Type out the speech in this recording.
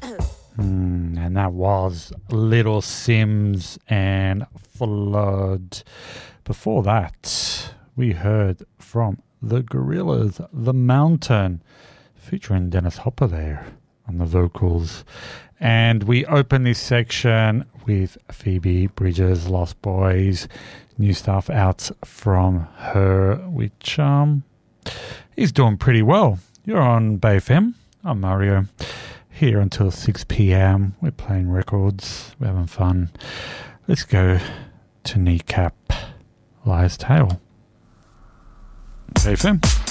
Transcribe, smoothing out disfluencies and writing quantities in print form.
And that was Little Sims and Flood. Before that, we heard from the Gorillaz, The Mountain, featuring Dennis Hopper there on the vocals. And we open this section with Phoebe Bridgers, Lost Boys, new stuff out from her, which is doing pretty well. You're on Bay FM. I'm Mario. Here until 6 p.m. We're playing records. We're having fun. Let's go to Kneecap, Liar's Tale. Bay FM.